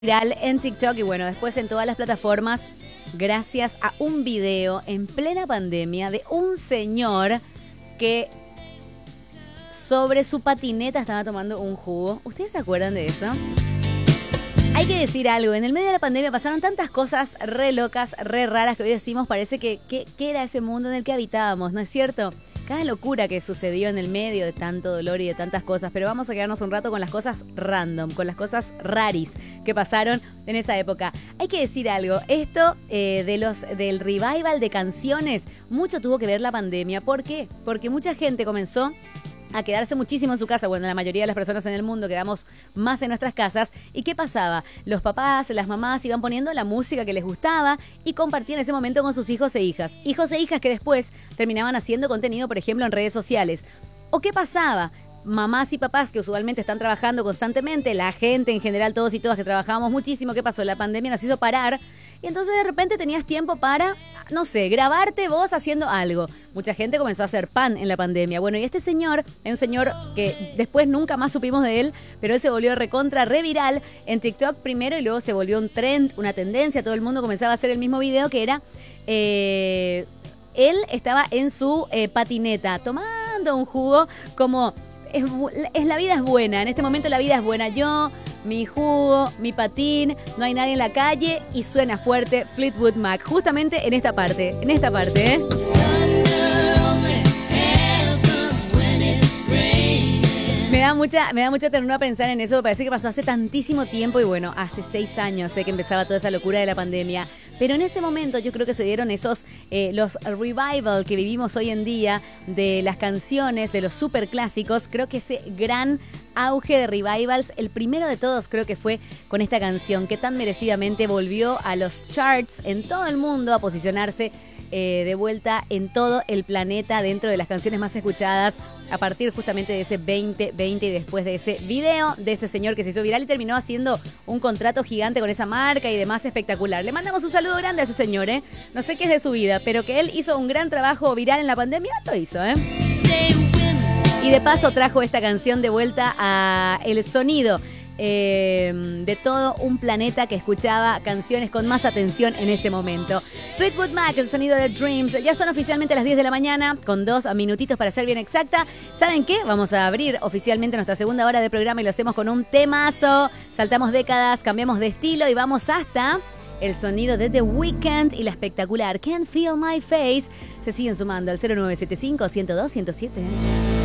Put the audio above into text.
Viral en TikTok y bueno, después en todas las plataformas, gracias a un video en plena pandemia de un señor que sobre su patineta estaba tomando un jugo. ¿Ustedes se acuerdan de eso? Hay que decir algo, en el medio de la pandemia pasaron tantas cosas re locas, re raras que hoy decimos, parece que era ese mundo en el que habitábamos, ¿no es cierto? Cada locura que sucedió en el medio de tanto dolor y de tantas cosas, pero vamos a quedarnos un rato con las cosas random, con las cosas raris que pasaron en esa época. Hay que decir algo, esto del revival de canciones, mucho tuvo que ver la pandemia. ¿Por qué? Porque mucha gente comenzó a quedarse muchísimo en su casa. Bueno, la mayoría de las personas en el mundo quedamos más en nuestras casas. ¿Y qué pasaba? Los papás, las mamás iban poniendo la música que les gustaba y compartían ese momento con sus hijos e hijas. Hijos e hijas que después terminaban haciendo contenido, por ejemplo, en redes sociales. ¿O qué pasaba? Mamás y papás que usualmente están trabajando constantemente, la gente en general, todos y todas que trabajábamos muchísimo, ¿qué pasó? La pandemia nos hizo parar y entonces de repente tenías tiempo para, no sé, grabarte vos haciendo algo. Mucha gente comenzó a hacer pan en la pandemia. Bueno, y este señor, es un señor que después nunca más supimos de él, pero él se volvió recontra, re viral en TikTok primero y luego se volvió un trend, una tendencia, todo el mundo comenzaba a hacer el mismo video que era... él estaba en su patineta tomando un jugo como... la vida es buena, en este momento la vida es buena. Yo, mi jugo, mi patín, no hay nadie en la calle y suena fuerte Fleetwood Mac. Justamente en esta parte, ¿eh? Me da mucha ternura pensar en eso, me parece que pasó hace tantísimo tiempo y bueno, hace 6 años sé que empezaba toda esa locura de la pandemia, pero en ese momento yo creo que se dieron los revival que vivimos hoy en día de las canciones, de los super clásicos. Creo que ese gran auge de revivals, el primero de todos creo que fue con esta canción que tan merecidamente volvió a los charts en todo el mundo a posicionarse de vuelta en todo el planeta dentro de las canciones más escuchadas a partir justamente de ese 2020 y después de ese video de ese señor que se hizo viral y terminó haciendo un contrato gigante con esa marca y demás espectacular. Le mandamos un saludo grande a ese señor, ¿eh? No sé qué es de su vida, pero que él hizo un gran trabajo viral en la pandemia, lo hizo, ¿eh? Y de paso trajo esta canción de vuelta a el sonido de todo un planeta que escuchaba canciones con más atención en ese momento. Fleetwood Mac, el sonido de Dreams. Ya son oficialmente las 10 de la mañana, con 2 minutitos para ser bien exacta. ¿Saben qué? Vamos a abrir oficialmente nuestra segunda hora de programa y lo hacemos con un temazo. Saltamos décadas, cambiamos de estilo y vamos hasta el sonido de The Weeknd y la espectacular Can't Feel My Face. Se siguen sumando al 0975 102 107.